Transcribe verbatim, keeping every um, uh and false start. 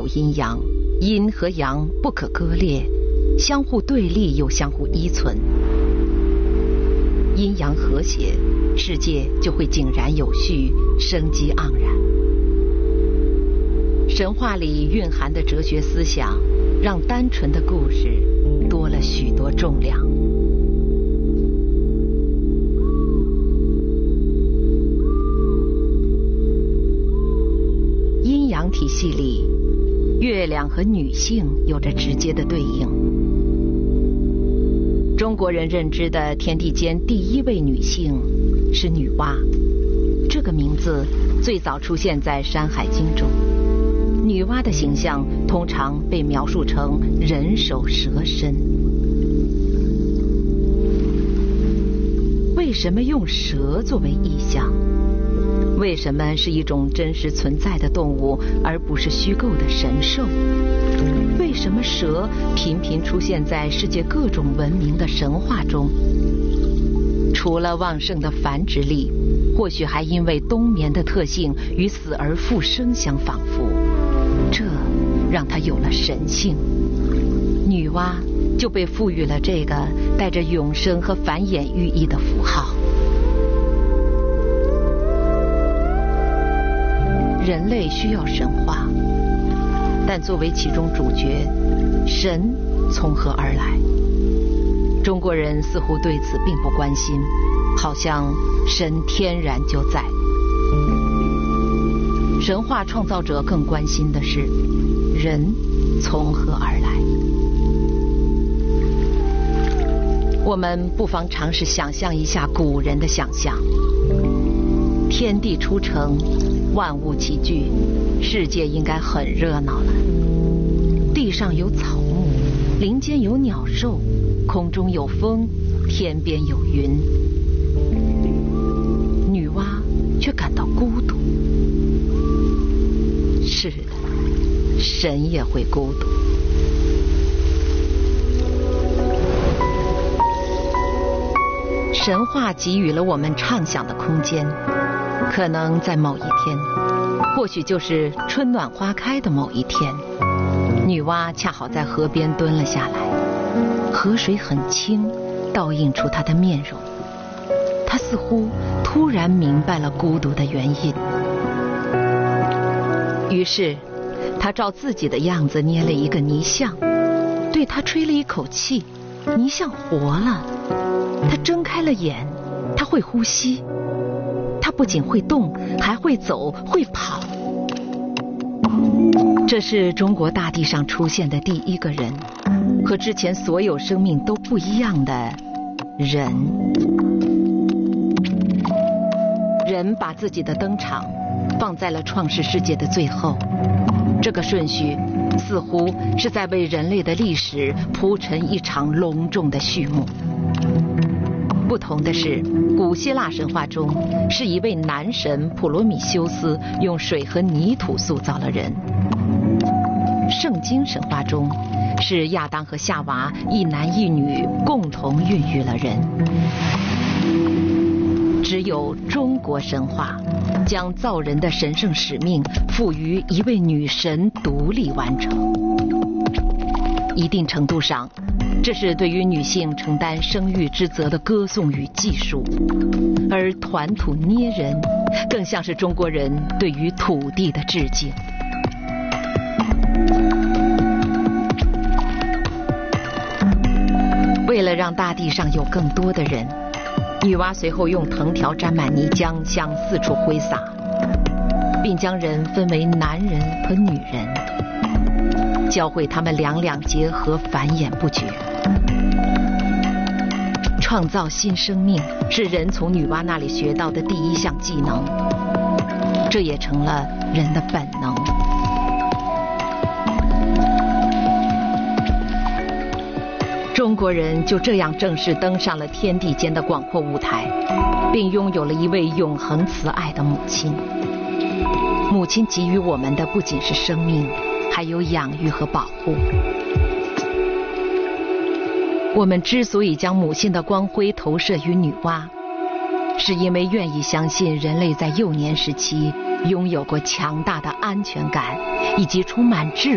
阴阳，阴和阳不可割裂，相互对立又相互依存。阴阳和谐，世界就会井然有序，生机盎然。神话里蕴含的哲学思想，让单纯的故事多了许多重量。阴阳体系里，月亮和女性有着直接的对应。中国人认知的天地间第一位女性是女娲，这个名字最早出现在《山海经》中。女娲的形象通常被描述成人首蛇身。为什么用蛇作为意象？为什么是一种真实存在的动物，而不是虚构的神兽？为什么蛇频频出现在世界各种文明的神话中？除了旺盛的繁殖力，或许还因为冬眠的特性与死而复生相仿佛，这让它有了神性。女娲就被赋予了这个带着永生和繁衍寓意的符号。人类需要神话，但作为其中主角，神从何而来？中国人似乎对此并不关心，好像神天然就在。神话创造者更关心的是人从何而来。我们不妨尝试想象一下古人的想象：天地初成，万物齐聚，世界应该很热闹了。地上有草木，林间有鸟兽，空中有风，天边有云。女娲却感到孤独。是的，神也会孤独。神话给予了我们畅想的空间，可能在某一天，或许就是春暖花开的某一天，女娲恰好在河边蹲了下来，河水很清，倒映出她的面容。她似乎突然明白了孤独的原因，于是她照自己的样子捏了一个泥像，对她吹了一口气，泥像活了。她睁开了眼，她会呼吸，她不仅会动，还会走，会跑。这是中国大地上出现的第一个人，和之前所有生命都不一样的人。人把自己的登场放在了创世世界的最后，这个顺序似乎是在为人类的历史铺陈一场隆重的序幕。不同的是，古希腊神话中是一位男神普罗米修斯用水和泥土塑造了人，圣经神话中是亚当和夏娃一男一女共同孕育了人。只有中国神话将造人的神圣使命赋予一位女神独立完成。一定程度上，这是对于女性承担生育之责的歌颂与记述，而团土捏人更像是中国人对于土地的致敬。为了让大地上有更多的人，女娲随后用藤条沾满泥浆向四处挥洒，并将人分为男人和女人，教会他们两两结合，繁衍不绝。创造新生命是人从女娲那里学到的第一项技能，这也成了人的本能。中国人就这样正式登上了天地间的广阔舞台，并拥有了一位永恒慈爱的母亲。母亲给予我们的不仅是生命，还有养育和保护。我们之所以将母性的光辉投射于女娲，是因为愿意相信人类在幼年时期拥有过强大的安全感以及充满智